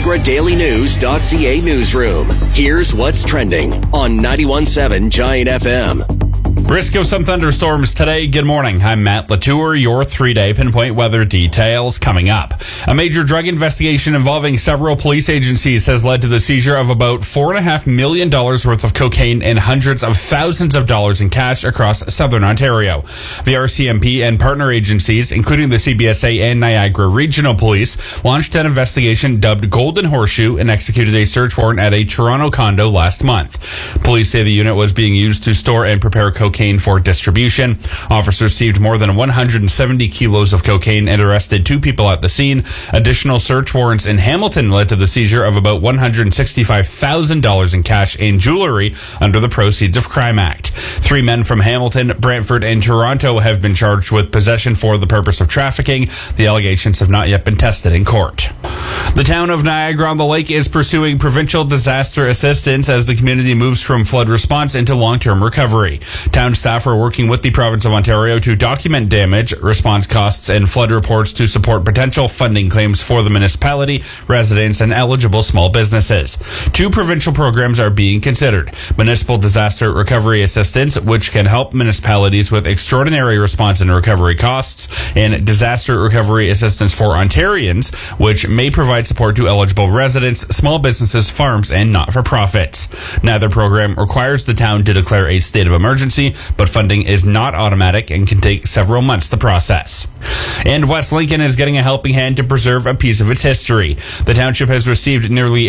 NiagaraDailyNews.ca newsroom. Here's what's trending on 91.7 Giant FM. Risk of some thunderstorms today. Good morning. I'm Matt Latour. Your 3-day pinpoint weather details coming up. A major drug investigation involving several police agencies has led to the seizure of about $4.5 million worth of cocaine and hundreds of thousands of dollars in cash across southern Ontario. The RCMP and partner agencies, including the CBSA and Niagara Regional Police, launched an investigation dubbed Golden Horseshoe and executed a search warrant at a Toronto condo last month. Police say the unit was being used to store and prepare cocaine for distribution. Officers seized more than 170 kilos of cocaine and arrested 2 people at the scene. Additional search warrants in Hamilton led to the seizure of about $165,000 in cash and jewelry under the Proceeds of Crime Act. 3 men from Hamilton, Brantford, and Toronto have been charged with possession for the purpose of trafficking. The allegations have not yet been tested in court. The town of Niagara-on-the-Lake is pursuing provincial disaster assistance as the community moves from flood response into long-term recovery. Town staff are working with the province of Ontario to document damage, response costs, and flood reports to support potential funding claims for the municipality, residents, and eligible small businesses. 2 provincial programs are being considered. Municipal Disaster Recovery Assistance, which can help municipalities with extraordinary response and recovery costs, and Disaster Recovery Assistance for Ontarians, which may provide support to eligible residents, small businesses, farms, and not-for-profits. Neither program requires the town to declare a state of emergency, but funding is not automatic and can take several months to process. And West Lincoln is getting a helping hand to preserve a piece of its history. The township has received nearly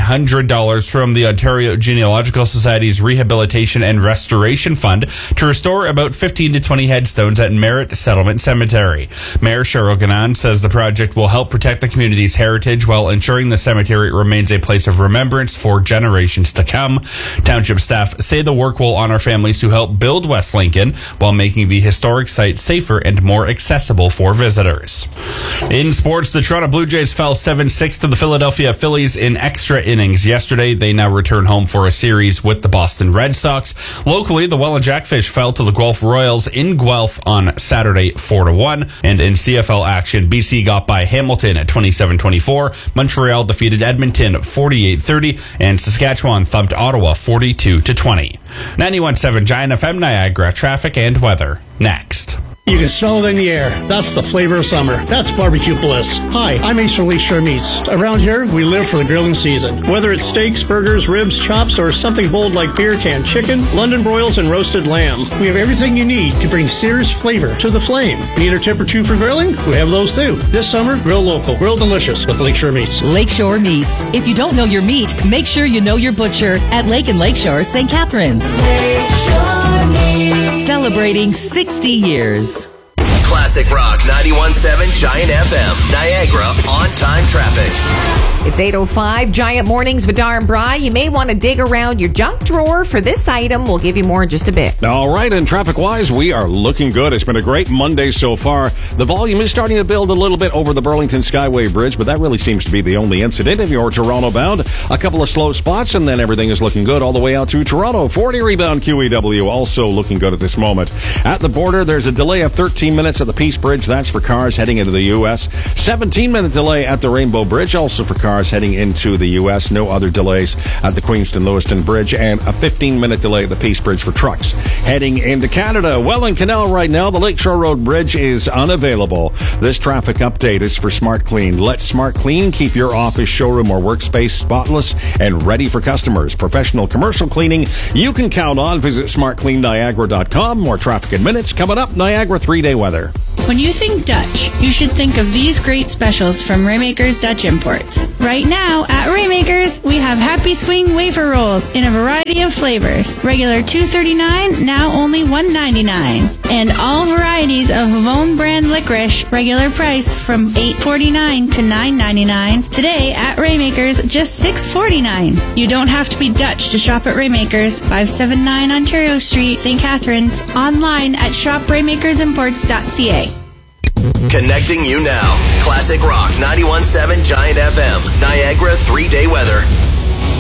$8,900 from the Ontario Genealogical Society's Rehabilitation and Restoration Fund to restore about 15 to 20 headstones at Merritt Settlement Cemetery. Mayor Cheryl Gannon says the project will help protect the community's heritage while ensuring the cemetery remains a place of remembrance for generations to come. Township staff say the work will honor families who help build West Lincoln while making the historic site safer and more accessible for visitors. In sports, the Toronto Blue Jays fell 7-6 to the Philadelphia Phillies in extra innings yesterday. They now return home for a series with the Boston Red Sox. Locally, the Welland Jackfish fell to the Guelph Royals in Guelph on Saturday 4-1. And in CFL action, BC got by Hamilton at 27-24. Montreal defeated Edmonton 48-30, and Saskatchewan thumped Ottawa 42-20. 91.7 Giant FM Niagara, traffic and weather next. You can smell it in the air. That's the flavor of summer. That's barbecue bliss. Hi, I'm Ace from Lakeshore Meats. Around here, we live for the grilling season. Whether it's steaks, burgers, ribs, chops, or something bold like beer can chicken, London broils, and roasted lamb, we have everything you need to bring serious flavor to the flame. Need a tip or 2 for grilling? We have those too. This summer, grill local, grill delicious with Lakeshore Meats. Lakeshore Meats. If you don't know your meat, make sure you know your butcher at Lake and Lakeshore, St. Catharines. Lakeshore Meats. Celebrating 60 years. Classic Rock 91.7 Giant FM. Niagara on-time traffic. It's 8:05, Giant Mornings with Dar and Bry. You may want to dig around your junk drawer for this item. We'll give you more in just a bit. All right, and traffic-wise, we are looking good. It's been a great Monday so far. The volume is starting to build a little bit over the Burlington Skyway Bridge, but that really seems to be the only incident if you're Toronto bound. A couple of slow spots, and then everything is looking good all the way out to Toronto. 40 rebound QEW, also looking good at this moment. At the border, there's a delay of 13 minutes at the Peace Bridge. That's for cars heading into the U.S. 17-minute delay at the Rainbow Bridge, also for cars heading into the U.S. No other delays at the Queenston-Lewiston Bridge, and a 15-minute delay at the Peace Bridge for trucks heading into Canada. Welland Canal right now, the Lakeshore Road Bridge is unavailable. This traffic update is for Smart Clean. Let Smart Clean keep your office, showroom, or workspace spotless and ready for customers. Professional commercial cleaning you can count on. Visit smartcleanniagara.com. More traffic in minutes. Coming up, Niagara 3-day weather. When you think Dutch, you should think of these great specials from Raymakers Dutch Imports. Right now, at Raymakers, we have Happy Swing wafer rolls in a variety of flavors. Regular $2.39, now only $1.99. And all varieties of Havone brand licorice, regular price from $8.49 to $9.99. Today at Raymakers, just $6.49. You don't have to be Dutch to shop at Raymakers, 579 Ontario Street, St. Catharines. Online at shopraymakersimports.ca. Connecting you now. Classic Rock 91.7 Giant FM. Niagara 3-day weather.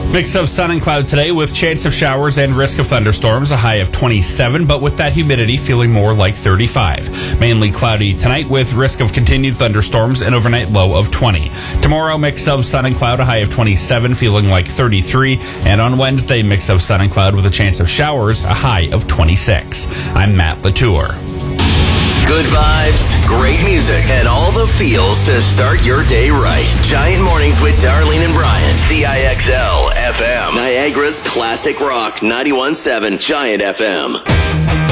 Mix of sun and cloud today with chance of showers and risk of thunderstorms, a high of 27, but with that humidity feeling more like 35. Mainly cloudy tonight with risk of continued thunderstorms, an overnight low of 20. Tomorrow, mix of sun and cloud, a high of 27, feeling like 33. And on Wednesday, mix of sun and cloud with a chance of showers, a high of 26. I'm Matt Latour. Good vibes, great music, and all the feels to start your day right. Giant Mornings with Darlene and Brian. CIXL FM. Niagara's classic rock, 91.7 Giant FM.